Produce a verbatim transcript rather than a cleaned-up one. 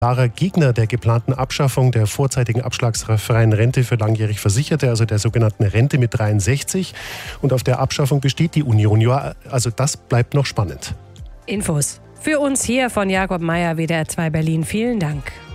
klarer Gegner der geplanten Abschaffung der vorzeitigen abschlagsfreien Rente für langjährig Versicherte, also der sogenannten Rente mit dreiundsechzig. Und auf der Abschaffung besteht die Union. Ja, also das bleibt noch spannend. Infos für uns hier von Jakob Meyer, W D R zwei Berlin. Vielen Dank.